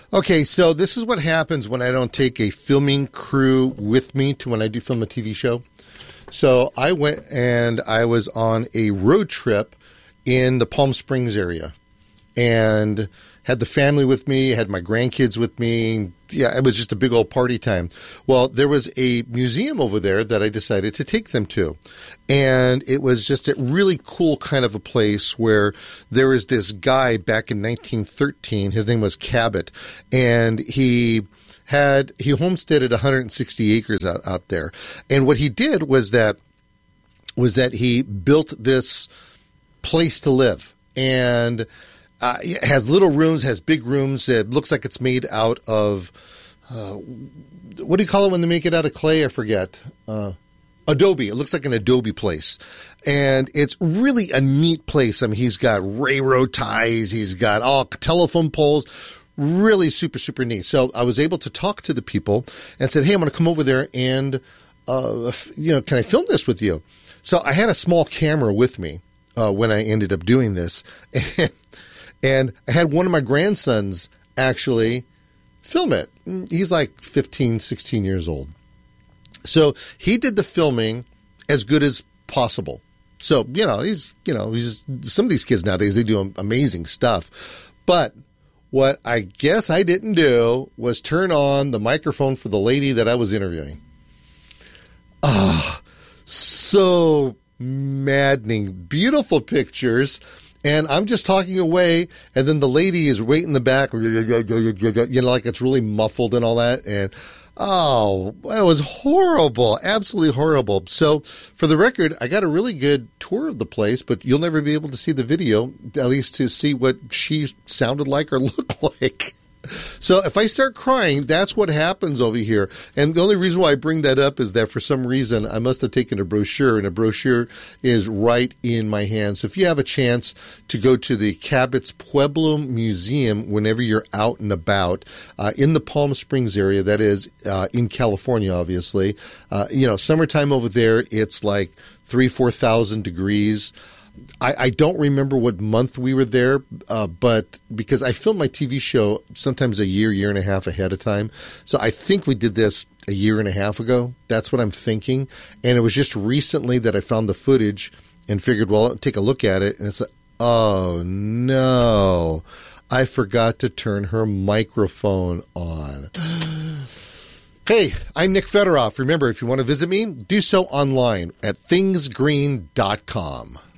Okay, so this is what happens when I don't take a filming crew with me to when I do film a TV show. So I went and I was on a road trip in the Palm Springs area and had the family with me, had my grandkids with me. Yeah, it was just a big old party time. Well, there was a museum over there that I decided to take them to. And it was just a really cool kind of a place where there was this guy back in 1913. His name was Cabot. And he homesteaded 160 acres out there. And what he did was that he built this place to live. And it has little rooms, has big rooms. It looks like it's made out of, what do you call it when they make it out of clay? I forget. Adobe. It looks like an Adobe place. And it's really a neat place. I mean, he's got railroad ties. He's got all telephone poles. Really super, super neat. So I was able to talk to the people and said, hey, I'm going to come over there and, can I film this with you? So I had a small camera with me when I ended up doing this. And I had one of my grandsons actually film it. He's like 15, 16 years old. So he did the filming as good as possible. So, he's some of these kids nowadays, they do amazing stuff. But what I guess I didn't do was turn on the microphone for the lady that I was interviewing. So maddening. Beautiful pictures. And I'm just talking away, and then the lady is right in the back, like it's really muffled and all that. And, it was horrible, absolutely horrible. So, for the record, I got a really good tour of the place, but you'll never be able to see the video, at least to see what she sounded like or looked like. So if I start crying, that's what happens over here. And the only reason why I bring that up is that for some reason I must have taken a brochure, and a brochure is right in my hand. So if you have a chance to go to the Cabot's Pueblo Museum whenever you're out and about in the Palm Springs area, that is in California, obviously, summertime over there, it's like 4,000 degrees. I don't remember what month we were there, but because I filmed my TV show sometimes a year and a half ahead of time. So I think we did this a year and a half ago. That's what I'm thinking. And it was just recently that I found the footage and figured, well, I'll take a look at it. And it's like, oh, no, I forgot to turn her microphone on. Hey, I'm Nick Federoff. Remember, if you want to visit me, do so online at thingsgreen.com.